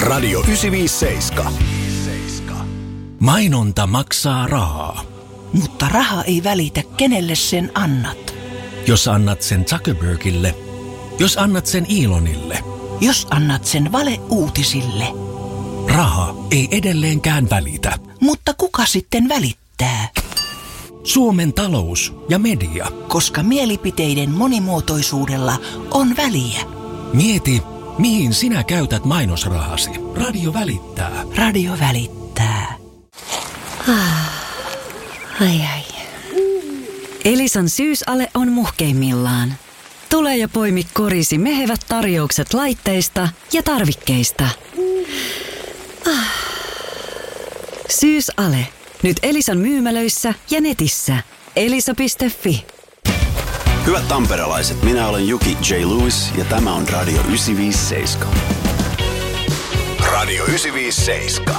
Radio 957. Mainonta maksaa rahaa. Mutta raha ei välitä, kenelle sen annat. Jos annat sen Zuckerbergille, jos annat sen Elonille, Jos annat sen valeuutisille. raha ei edelleenkään välitä. Mutta kuka sitten välittää? Suomen talous ja media. Koska mielipiteiden monimuotoisuudella on väliä. Mieti, mihin sinä käytät mainosrahasi. Radio välittää. Radio välittää. Ai. Elisan syysale on muhkeimmillaan. Tule ja poimi korisi mehevät tarjoukset laitteista ja tarvikkeista. Syysale. Nyt Elisan myymälöissä ja netissä. Elisa.fi. Hyvät tamperelaiset, minä olen Juki J. Lewis ja tämä on Radio 957. Radio 957.